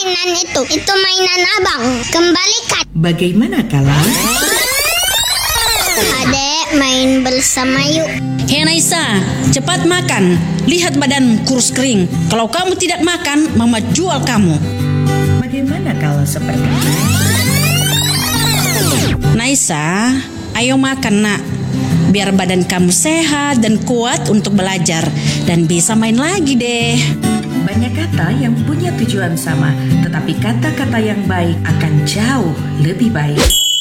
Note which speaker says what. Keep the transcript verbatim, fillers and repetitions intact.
Speaker 1: mainan itu? Itu mainan abang. Kembalikan.
Speaker 2: Bagaimana kalau?
Speaker 1: Adek, main bersama yuk.
Speaker 3: Hei Naisa, cepat makan. Lihat badan kurus kering. Kalau kamu tidak makan, Mama jual kamu.
Speaker 2: Bagaimana kalau seperti itu?
Speaker 3: Naisa, ayo makan nak. Biar badan kamu sehat dan kuat untuk belajar. Dan bisa main lagi deh.
Speaker 2: Banyak kata yang punya tujuan sama, tetapi kata-kata yang baik akan jauh lebih baik.